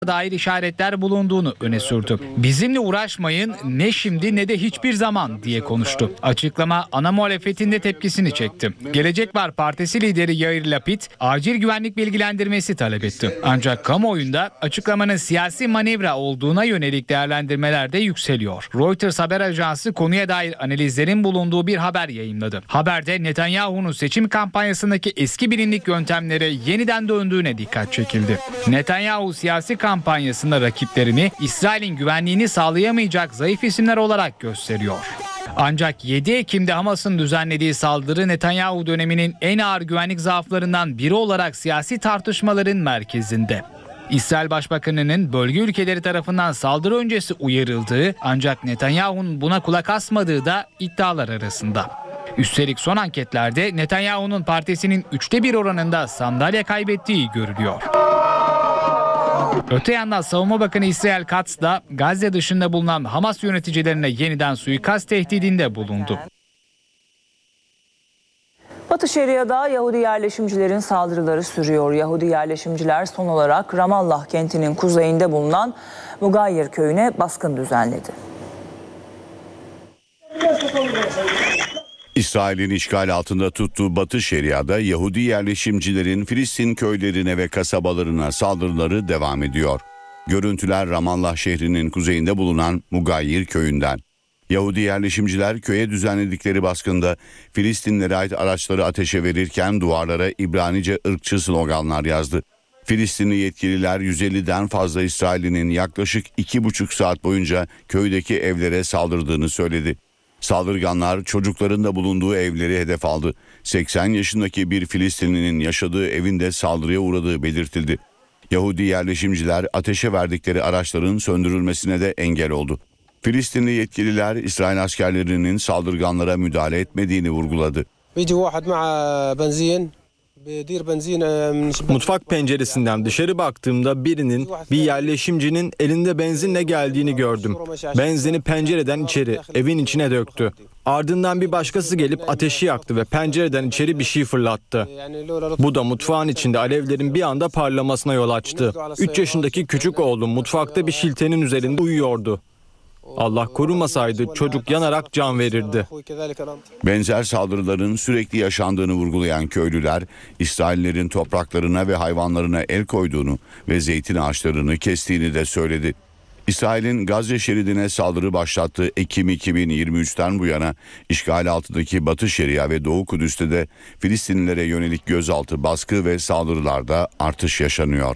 dair işaretler bulunduğunu öne sürdü. Bizimle uğraşmayın, ne şimdi ne de hiçbir zaman diye konuştu. Açıklama ana muhalefetin de tepkisini çekti. Gelecek Var Partisi lideri Yair Lapid acil güvenlik bilgilendirmesi talep etti. Ancak kamuoyunda açıklamanın siyasi manevra olduğuna yönelik değerlendirmeler de yükseliyor. Reuters haber ajansı konuya dair analizlerin bulunduğu bir haber yayımladı. Haberde Netanyahu'nun seçim kampanyasındaki eski bilindik yöntemlere yeniden döndüğüne dikkat çekildi. Netanyahu siyasi kampanyasında rakiplerini İsrail'in güvenliğini sağlayamayacak zayıf isimler olarak gösteriyor. Ancak 7 Ekim'de Hamas'ın düzenlediği saldırı Netanyahu döneminin en ağır güvenlik zaaflarından biri olarak siyasi tartışmaların merkezinde. İsrail Başbakanı'nın bölge ülkeleri tarafından saldırı öncesi uyarıldığı ancak Netanyahu'nun buna kulak asmadığı da iddialar arasında. Üstelik son anketlerde Netanyahu'nun partisinin 1/3 oranında sandalye kaybettiği görülüyor. Öte yandan Savunma Bakanı İsrail Katz da Gazze dışında bulunan Hamas yöneticilerine yeniden suikast tehdidinde bulundu. Batı Şeria'da Yahudi yerleşimcilerin saldırıları sürüyor. Yahudi yerleşimciler son olarak Ramallah kentinin kuzeyinde bulunan Mugayir köyüne baskın düzenledi. İsrail'in işgal altında tuttuğu Batı Şeria'da Yahudi yerleşimcilerin Filistin köylerine ve kasabalarına saldırıları devam ediyor. Görüntüler Ramallah şehrinin kuzeyinde bulunan Mugayir köyünden. Yahudi yerleşimciler köye düzenledikleri baskında Filistinlere ait araçları ateşe verirken duvarlara İbranice ırkçı sloganlar yazdı. Filistinli yetkililer 150'den fazla İsrailli'nin yaklaşık 2,5 saat boyunca köydeki evlere saldırdığını söyledi. Saldırganlar çocukların da bulunduğu evleri hedef aldı. 80 yaşındaki bir Filistinlinin yaşadığı evinde saldırıya uğradığı belirtildi. Yahudi yerleşimciler ateşe verdikleri araçların söndürülmesine de engel oldu. Filistinli yetkililer İsrail askerlerinin saldırganlara müdahale etmediğini vurguladı. Mutfak penceresinden dışarı baktığımda birinin, bir yerleşimcinin elinde benzinle geldiğini gördüm. Benzini pencereden içeri, evin içine döktü. Ardından bir başkası gelip ateşi yaktı ve pencereden içeri bir şey fırlattı. Bu da mutfağın içinde alevlerin bir anda parlamasına yol açtı. 3 yaşındaki küçük oğlum mutfakta bir şiltenin üzerinde uyuyordu. Allah korumasaydı çocuk yanarak can verirdi. Benzer saldırıların sürekli yaşandığını vurgulayan köylüler, İsraillerin topraklarına ve hayvanlarına el koyduğunu ve zeytin ağaçlarını kestiğini de söyledi. İsrail'in Gazze şeridine saldırı başlattığı Ekim 2023'ten bu yana işgal altındaki Batı Şeria ve Doğu Kudüs'te de Filistinlilere yönelik gözaltı, baskı ve saldırılarda artış yaşanıyor.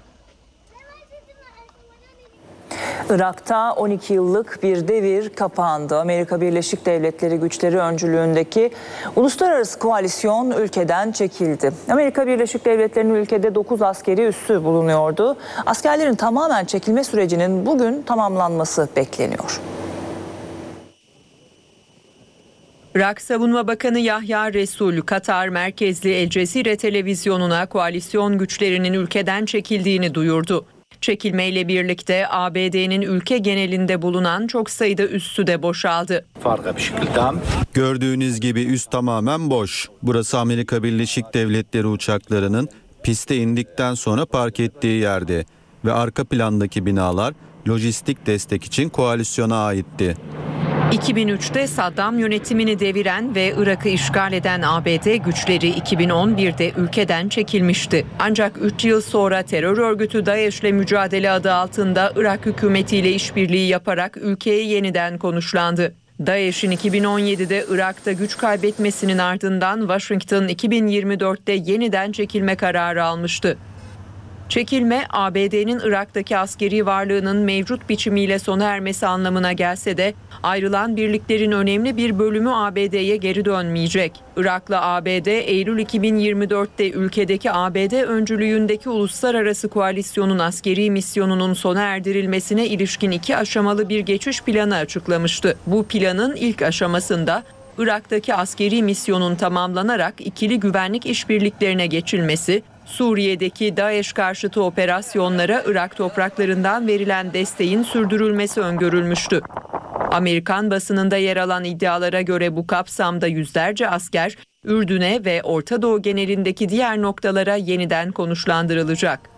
Irak'ta 12 yıllık bir devir kapandı. Amerika Birleşik Devletleri güçleri öncülüğündeki uluslararası koalisyon ülkeden çekildi. Amerika Birleşik Devletleri'nin ülkede 9 askeri üssü bulunuyordu. Askerlerin tamamen çekilme sürecinin bugün tamamlanması bekleniyor. Irak Savunma Bakanı Yahya Resul, Katar merkezli El Cezire televizyonuna koalisyon güçlerinin ülkeden çekildiğini duyurdu. Çekilmeyle birlikte ABD'nin ülke genelinde bulunan çok sayıda üssü de boşaldı. Gördüğünüz gibi üs tamamen boş. Burası Amerika Birleşik Devletleri uçaklarının piste indikten sonra park ettiği yerde ve arka plandaki binalar lojistik destek için koalisyona aitti. 2003'te Saddam yönetimini deviren ve Irak'ı işgal eden ABD güçleri 2011'de ülkeden çekilmişti. Ancak 3 yıl sonra terör örgütü DAEŞ'le mücadele adı altında Irak hükümetiyle işbirliği yaparak ülkeye yeniden konuşlandı. DAEŞ'in 2017'de Irak'ta güç kaybetmesinin ardından Washington 2024'te yeniden çekilme kararı almıştı. Çekilme, ABD'nin Irak'taki askeri varlığının mevcut biçimiyle sona ermesi anlamına gelse de ayrılan birliklerin önemli bir bölümü ABD'ye geri dönmeyecek. Irak'la ABD, Eylül 2024'te ülkedeki ABD öncülüğündeki uluslararası koalisyonun askeri misyonunun sona erdirilmesine ilişkin 2 aşamalı bir geçiş planı açıklamıştı. Bu planın ilk aşamasında Irak'taki askeri misyonun tamamlanarak ikili güvenlik işbirliklerine geçilmesi, Suriye'deki DAEŞ karşıtı operasyonlara Irak topraklarından verilen desteğin sürdürülmesi öngörülmüştü. Amerikan basınında yer alan iddialara göre bu kapsamda yüzlerce asker Ürdün'e ve Orta Doğu genelindeki diğer noktalara yeniden konuşlandırılacak.